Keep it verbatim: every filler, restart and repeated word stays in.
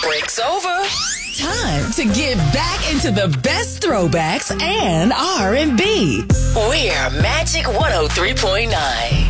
Break's over. Time to get back into the best throwbacks and R and B. We're Magic one oh three point nine.